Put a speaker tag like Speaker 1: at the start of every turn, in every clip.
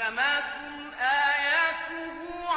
Speaker 1: محكمات آياته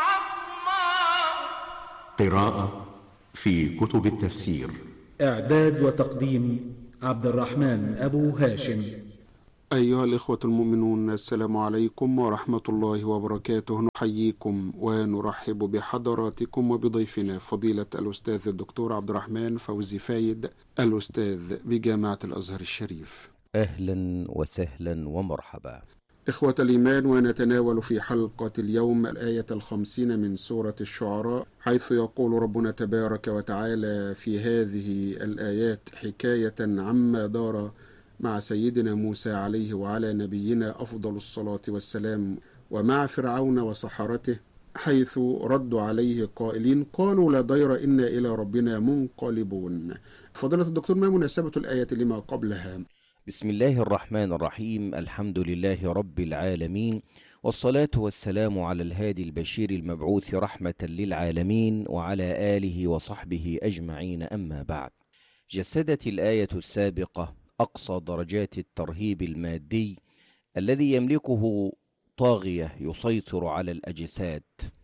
Speaker 1: عصماء.
Speaker 2: قراءة في كتب التفسير.
Speaker 3: إعداد وتقديم عبد الرحمن أبو هاشم.
Speaker 4: أيها الإخوة المؤمنون، السلام عليكم ورحمة الله وبركاته. نحييكم ونرحب بحضراتكم وبضيفنا فضيلة الأستاذ الدكتور عبد الرحمن فوزي فايد، الأستاذ بجامعة الأزهر الشريف.
Speaker 5: أهلا وسهلا ومرحبا
Speaker 4: إخوة الإيمان، ونتناول في حلقة اليوم الآية 50 من سورة الشعراء، حيث يقول ربنا تبارك وتعالى في هذه الآيات حكاية عما دار مع سيدنا موسى عليه وعلى نبينا أفضل الصلاة والسلام ومع فرعون وسحرته، حيث ردوا عليه قائلين قالوا لا ضير إنا إلى ربنا منقلبون. فضيلة الدكتور، ما مناسبة الآية لما قبلها؟
Speaker 5: بسم الله الرحمن الرحيم. الحمد لله رب العالمين، والصلاة والسلام على الهادي البشير المبعوث رحمة للعالمين وعلى آله وصحبه أجمعين. أما بعد، جسدت الآية السابقة أقصى درجات الترهيب المادي الذي يملكه طاغية يسيطر على الأجساد: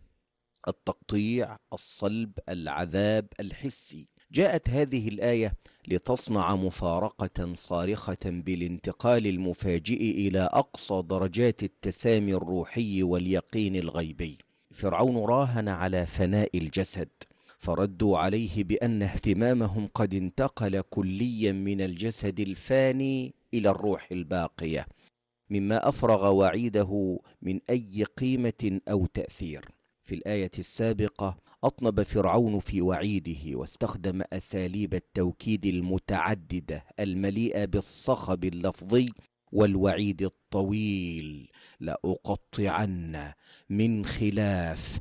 Speaker 5: التقطيع، الصلب، العذاب الحسي. جاءت هذه الآية لتصنع مفارقة صارخة بالانتقال المفاجئ إلى أقصى درجات التسامي الروحي واليقين الغيبي. فرعون راهن على فناء الجسد، فردوا عليه بأن اهتمامهم قد انتقل كليا من الجسد الفاني إلى الروح الباقية، مما أفرغ وعيده من أي قيمة أو تأثير. في الآية السابقة أطنب فرعون في وعيده، واستخدم أساليب التوكيد المتعددة المليئة بالصخب اللفظي والوعيد الطويل: لأقطعن من خلاف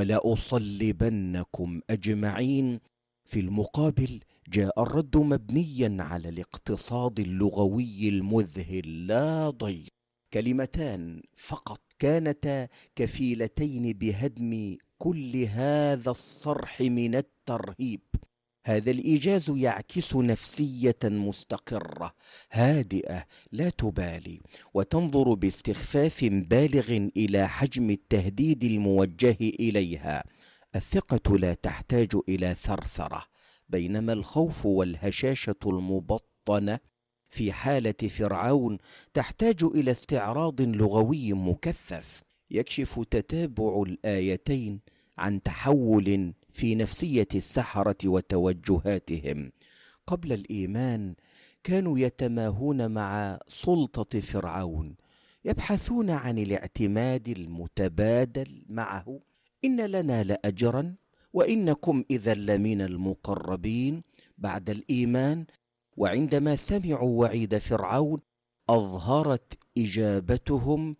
Speaker 5: ولأصلبنكم أجمعين. في المقابل جاء الرد مبنيا على الاقتصاد اللغوي المذهل: لا ضير. كلمتان فقط كانتا كفيلتين بهدم كل هذا الصرح من الترهيب. هذا الإيجاز يعكس نفسية مستقرة هادئة لا تبالي، وتنظر باستخفاف بالغ إلى حجم التهديد الموجه إليها. الثقة لا تحتاج إلى ثرثرة، بينما الخوف والهشاشة المبطنة في حالة فرعون تحتاج إلى استعراض لغوي مكثف. يكشف تتابع الآيتين عن تحول في نفسية السحرة وتوجهاتهم. قبل الإيمان كانوا يتماهون مع سلطة فرعون، يبحثون عن الاعتماد المتبادل معه: إن لنا لأجرا وإنكم إذا لمن المقربين. بعد الإيمان، وعندما سمعوا وعيد فرعون، أظهرت إجابتهم: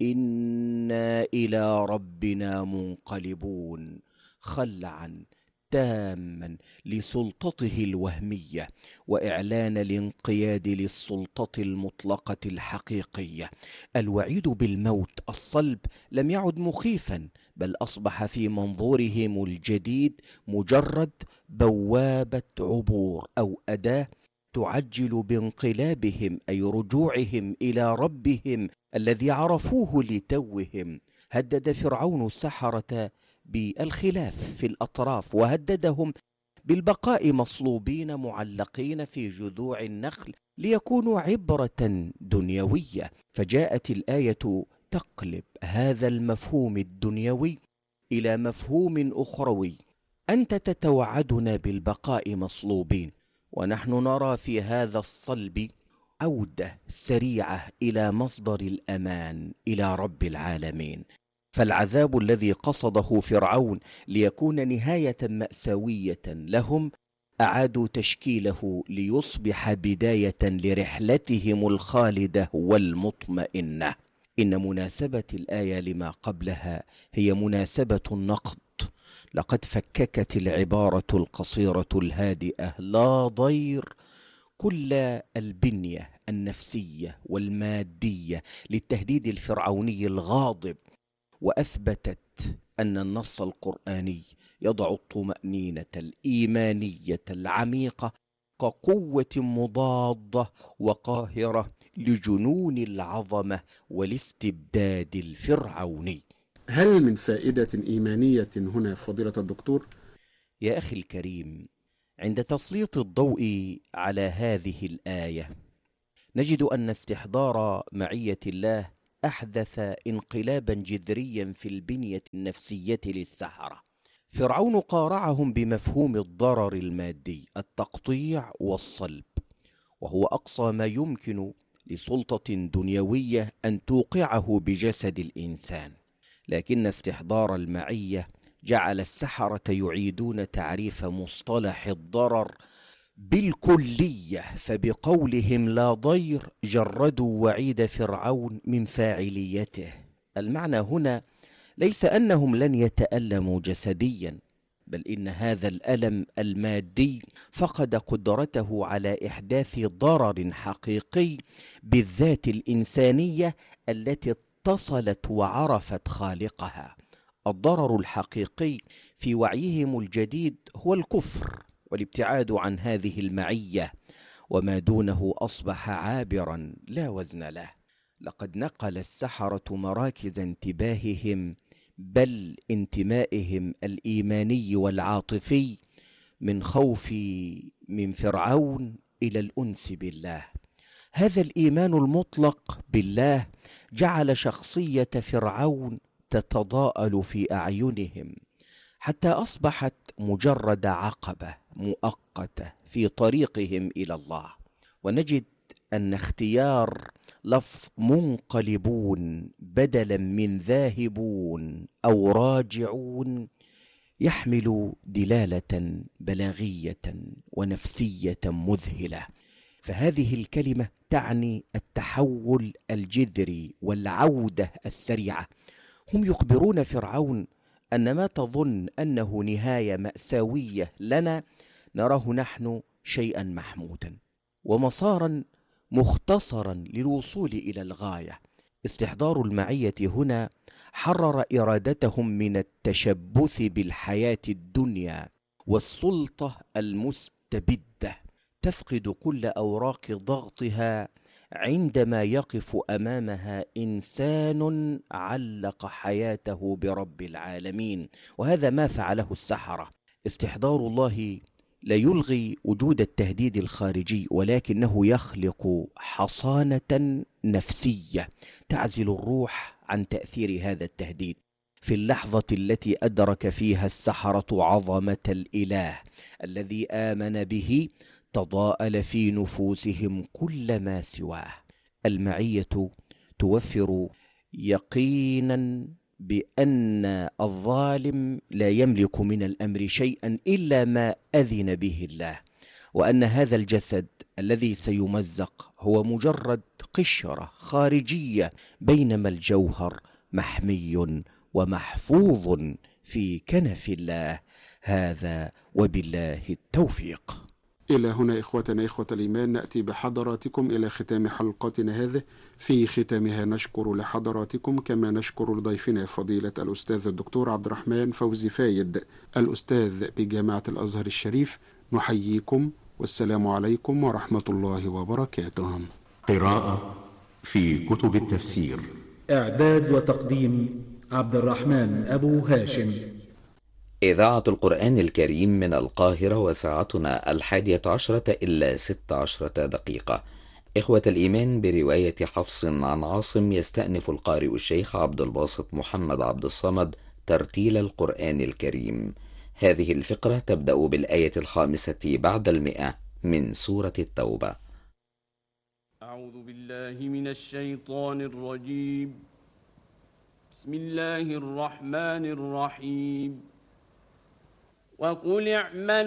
Speaker 5: إنا إلى ربنا منقلبون، خلعا تاما لسلطته الوهمية، وإعلان الانقياد للسلطة المطلقة الحقيقية. الوعيد بالموت، الصلب، لم يعد مخيفا، بل أصبح في منظورهم الجديد مجرد بوابة عبور أو أداة تعجل بانقلابهم، أي رجوعهم إلى ربهم الذي عرفوه لتوهم. هدد فرعون السحرة بالخلاف في الأطراف، وهددهم بالبقاء مصلوبين معلقين في جذوع النخل ليكونوا عبرة دنيوية. فجاءت الآية تقلب هذا المفهوم الدنيوي إلى مفهوم أخروي: أنت تتوعدنا بالبقاء مصلوبين، ونحن نرى في هذا الصلب عودة سريعة إلى مصدر الأمان، إلى رب العالمين. فالعذاب الذي قصده فرعون ليكون نهاية مأساوية لهم، أعادوا تشكيله ليصبح بداية لرحلتهم الخالدة والمطمئنة. إن مناسبة الآية لما قبلها هي مناسبة النقد. لقد فككت العبارة القصيرة الهادئة لا ضير كل البنية النفسية والمادية للتهديد الفرعوني الغاضب، وأثبتت أن النص القرآني يضع الطمأنينة الإيمانية العميقة كقوة مضادة وقاهرة لجنون العظمة والاستبداد الفرعوني.
Speaker 4: هل من فائدة إيمانية هنا فضيلة الدكتور؟
Speaker 5: يا أخي الكريم، عند تسليط الضوء على هذه الآية نجد أن استحضار معية الله أحدث انقلابا جذريا في البنية النفسية للسحرة. فرعون قارعهم بمفهوم الضرر المادي، التقطيع والصلب، وهو أقصى ما يمكن لسلطة دنيوية أن توقعه بجسد الإنسان. لكن استحضار المعية جعل السحرة يعيدون تعريف مصطلح الضرر بالكلية، فبقولهم لا ضير جردوا وعيد فرعون من فاعليته. المعنى هنا ليس أنهم لن يتألموا جسديا، بل إن هذا الألم المادي فقد قدرته على إحداث ضرر حقيقي بالذات الإنسانية التي اتصلت وعرفت خالقها. الضرر الحقيقي في وعيهم الجديد هو الكفر والابتعاد عن هذه المعية، وما دونه أصبح عابرا لا وزن له. لقد نقل السحرة مراكز انتباههم بل انتمائهم الإيماني والعاطفي من خوف من فرعون إلى الأنس بالله. هذا الإيمان المطلق بالله جعل شخصية فرعون تتضاءل في أعينهم، حتى أصبحت مجرد عقبة مؤقتة في طريقهم إلى الله. ونجد أن اختيار لفظ منقلبون بدلا من ذاهبون أو راجعون يحمل دلالة بلاغية ونفسية مذهلة. فهذه الكلمة تعني التحول الجذري والعودة السريعة. هم يخبرون فرعون أن ما تظن أنه نهاية مأساوية لنا نراه نحن شيئا محمودا ومسارا مختصرا للوصول إلى الغاية. استحضار المعية هنا حرر إرادتهم من التشبث بالحياة الدنيا والسلطة المستبدة، تفقد كل أوراق ضغطها عندما يقف أمامها إنسان علق حياته برب العالمين. وهذا ما فعله السحرة. استحضار الله لا يلغي وجود التهديد الخارجي، ولكنه يخلق حصانة نفسية تعزل الروح عن تأثير هذا التهديد. في اللحظة التي أدرك فيها السحرة عظمة الإله الذي آمن به تضاءل في نفوسهم كل ما سواه. المعية توفر يقينا بأن الظالم لا يملك من الأمر شيئا إلا ما أذن به الله، وأن هذا الجسد الذي سيمزق هو مجرد قشرة خارجية، بينما الجوهر محمي ومحفوظ في كنف الله. هذا وبالله التوفيق.
Speaker 4: إلى هنا إخوتنا إخوة الإيمان نأتي بحضراتكم إلى ختام حلقتنا هذه. في ختامها نشكر لحضراتكم كما نشكر لضيفنا فضيلة الأستاذ الدكتور عبد الرحمن فوزي فايد الأستاذ بجامعة الأزهر الشريف. نحييكم والسلام عليكم ورحمة الله وبركاته.
Speaker 2: قراءة في كتب التفسير.
Speaker 3: إعداد وتقديم عبد الرحمن أبو هاشم.
Speaker 6: إذاعة القرآن الكريم من القاهرة، وساعتنا 11 إلا 16 دقيقة. إخوة الإيمان، برواية حفص عن عاصم يستأنف القارئ الشيخ عبد الباسط محمد عبد الصمد ترتيل القرآن الكريم. هذه الفقرة تبدأ بالآية 5 بعد 100 من سورة التوبة.
Speaker 1: أعوذ بالله من الشيطان الرجيم. بسم الله الرحمن الرحيم. وقل اعملوا